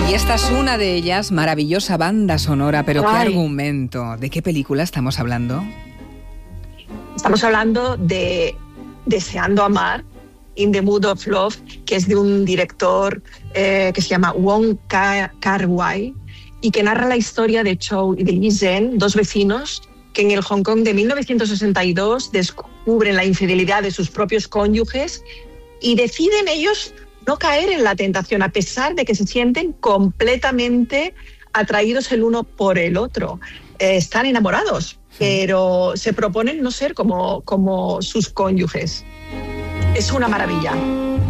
Y esta es una de ellas, maravillosa banda sonora, pero ¿qué argumento? ¿De qué película estamos hablando? Estamos hablando de Deseando Amar, In the Mood of Love, que es de un director que se llama Wong Kar-wai y que narra la historia de Chow y de Lee Zhen, dos vecinos que en el Hong Kong de 1962 descubren la infidelidad de sus propios cónyuges y deciden ellos no caer en la tentación, a pesar de que se sienten completamente atraídos el uno por el otro. Están enamorados, pero se proponen no ser como sus cónyuges. Es una maravilla.